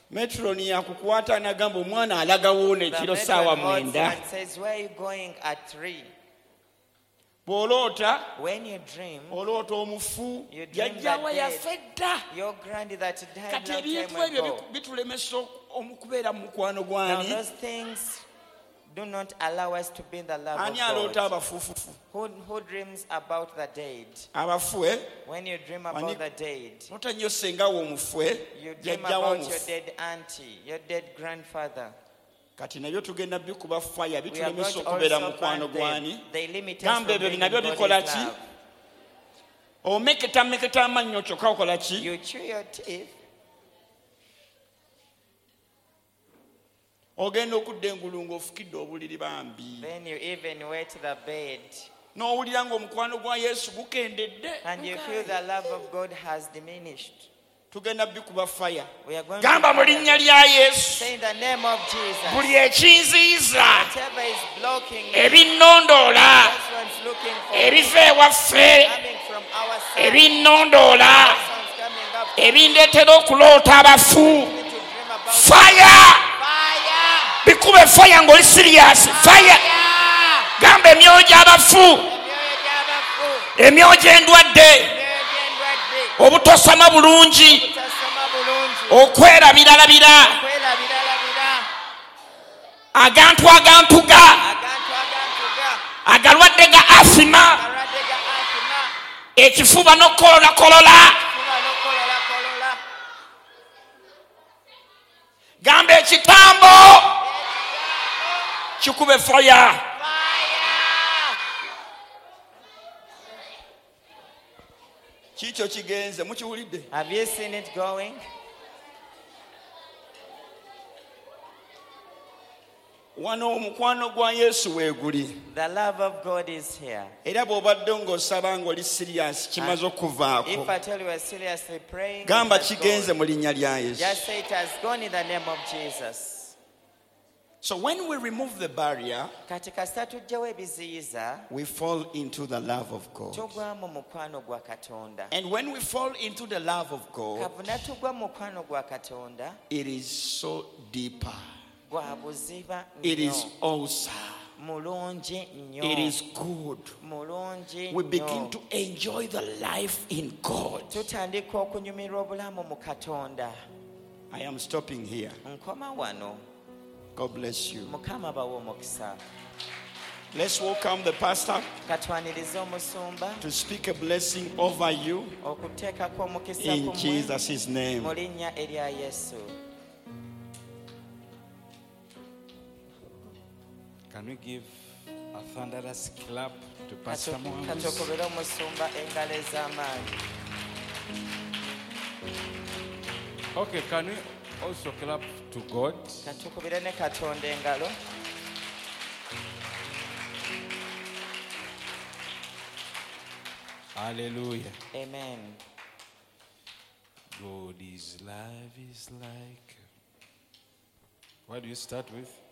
Metroni yakukwata nagamba omwana alagawo ne kiro saawa 9. Says, where are you going at 3? Bw'oloota When you dream, oloota omufu you dream yajjawa that yafe dda. your granny that died Kati long ebintu time ebyo ago. bitulemesa okubeera mu mukwano Now gwani. those things do not allow us to be in the love Ani of aloota God. abafuufufu? Who dreams about the dead? Abafu When you dream about the dead, nota nnyo sengawo omufwe you dream yajjawo about your omufu. dead auntie, your dead grandfather. Kati nabyo tugenda bikuba faya We are bitulemesa going to okubeera mu also mukwano burn gwani. them. They limit us Gamba from ebyo being nabyo in bikola God's ki? love. Omeketa amannyo kyokka okola ki? You chew your teeth. Ogenda okudda engulu ng'ofukidde obuliri bambi. Then you even wet the bed. N'owulira ng'omukwano gwa Yesu gukendedde. And you feel the love of God has diminished. Tugenda bikuba faya. We are going Gamba mu to linnya lya Yesu. say in the name of Jesus. Buli ekinziiza Whatever is blocking me, ebinnondoola this one's looking for ebiva ewaffe coming from our side. ebinnondoola This one's coming up ebindeetera okuloota abafu. to dream about Fire! fire. Bikube fire ng'oli serious. Fire! Gamba emyoyo gy'abafu, emyoyo gy'endwadde, obutosama bulungi, okwerabiralabira, agantu agantuga, agalwadde ga asima, ekifuba n'okukololakolola. Gamba ekitambo kikube fire. Kikyo kigenze mukiwulidde? Have you seen it going? Wano omukwano gwa Yesu weeguli. The love of God is here. Era bw'obadde ng'osaba ng'oli serious kimaze If okuvaako. I tell you we're seriously praying, Gamba it has kigenze gone. mu linnya lya Yesu. Just say it has gone in the name of Jesus. So when we remove the barrier, Kati kasita tuggyawo ebiziyiza, we fall into the love of God. tugwa mu mukwano gwa Katonda. And when we fall into the love of God, Kavuna tugwa mu mukwano gwa Katonda, it is so deeper. gwa buziba It is nnyo, awesome. mulungi nnyo, It is good. mulungi We begin nnyo. to enjoy the life in God. Tutandika okunyumirwa obulamu mu Katonda. I am stopping here. Nkoma wano. God bless you. Mukama bawe omukisa. Let's welcome the pastor Katwanirize omusumba to speak a blessing over you okuteekako omukisa in ku mmwe Jesus' name. mu linnya erya Yesu. Can we give a thunderous clap to Pastor Mohammed? Katukubire omusumba engalo ez'amaanyi. Okay, can we also clap to God? Katukubire ne Katonda engalo. Hallelujah. Amen. God is life is like. What do you start with?